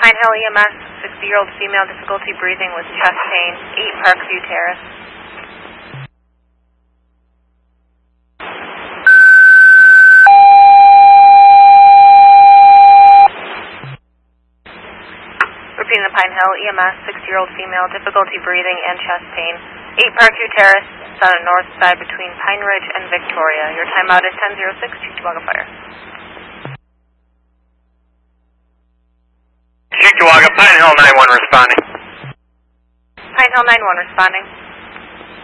Pine Hill EMS, 60-year-old female, difficulty breathing with chest pain, 8 Parkview Terrace. Repeating the Pine Hill EMS, 60-year-old female, difficulty breathing and chest pain, 8 Parkview Terrace, on the north side between Pine Ridge and Victoria. Your timeout is 10:06, Cheektowaga Fire. Cheektowaga, Pine Hill 9-1 responding. Pine Hill 9-1 responding.